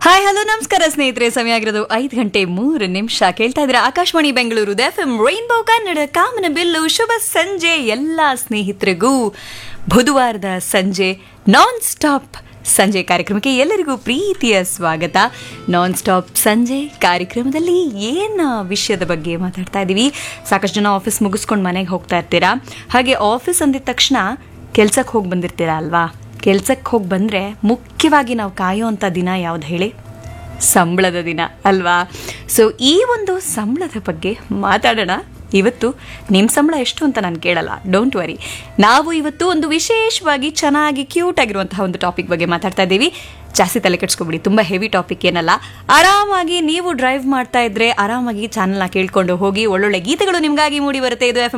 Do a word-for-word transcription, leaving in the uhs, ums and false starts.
Hi hello ನಮಸ್ಕಾರ ಸ್ನೇಹಿತರೆ, ಸಮಯ ಆಗಿರೋದು ಐದು ಗಂಟೆ ಮೂರು ನಿಮಿಷ. ಕೇಳ್ತಾ ಇದ್ರೆ Akashvani Bengaluru F M rainbow Kannada ಕಾಮನ ಬಿಲ್ಲು. ಶುಭ ಸಂಜೆ ಎಲ್ಲ ಸ್ನೇಹಿತರಿಗೂ. ಬುಧವಾರದ ಸಂಜೆ ನಾನ್ ಸ್ಟಾಪ್ ಸಂಜೆ ಕಾರ್ಯಕ್ರಮಕ್ಕೆ ಎಲ್ಲರಿಗೂ ಪ್ರೀತಿಯ ಸ್ವಾಗತ. ನಾನ್ ಸ್ಟಾಪ್ ಸಂಜೆ ಕಾರ್ಯಕ್ರಮದಲ್ಲಿ ಏನು ವಿಷಯದ ಬಗ್ಗೆ ಮಾತಾಡ್ತಾ ಇದ್ದೀವಿ? ಸಾಕಷ್ಟು ಜನ ಆಫೀಸ್ ಮುಗಿಸ್ಕೊಂಡು ಮನೆಗೆ ಹೋಗ್ತಾ ಇರ್ತೀರಾ. ಹಾಗೆ ಆಫೀಸ್ ಅಂದಿದ ತಕ್ಷಣ ಕೆಲ್ಸಕ್ಕೆ ಹೋಗಿ ಬಂದಿರ್ತೀರಾ ಅಲ್ವಾ? ಕೆಲ್ಸಕ್ಕೆ ಹೋಗಿ ಬಂದರೆ ಮುಖ್ಯವಾಗಿ ನಾವು ಕಾಯೋವಂಥ ದಿನ ಯಾವ್ದು ಹೇಳಿ? ಸಂಬಳದ ದಿನ ಅಲ್ವಾ? ಸೊ ಈ ಒಂದು ಸಂಬಳದ ಬಗ್ಗೆ ಮಾತಾಡೋಣ ಇವತ್ತು. ನಿಮ್ಮ ಸಂಬಳ ಎಷ್ಟು ಅಂತ ನಾನು ಕೇಳಲ್ಲ, ಡೋಂಟ್ ವರಿ. ನಾವು ಇವತ್ತು ಒಂದು ವಿಶೇಷವಾಗಿ ಚೆನ್ನಾಗಿ ಕ್ಯೂಟ್ ಆಗಿರುವಂತಹ ಒಂದು ಟಾಪಿಕ್ ಬಗ್ಗೆ ಮಾತಾಡ್ತಾ ಇದ್ದೀವಿ. ಜಾಸ್ತಿ ತಲೆ ಕೆಡಿಸ್ಕೊಬಿಡಿ, ತುಂಬ ಹೆವಿ ಟಾಪಿಕ್ ಏನಲ್ಲ. ಆರಾಮಾಗಿ ನೀವು ಡ್ರೈವ್ ಮಾಡ್ತಾ ಇದ್ರೆ ಆರಾಮಾಗಿ ಚಾನಲ್ನ ಕೇಳ್ಕೊಂಡು ಹೋಗಿ. ಒಳ್ಳೊಳ್ಳೆ ಗೀತೆಗಳು ನಿಮಗಾಗಿ ಮೂಡಿ ಬರುತ್ತೆ. ಇದು ಎಫ್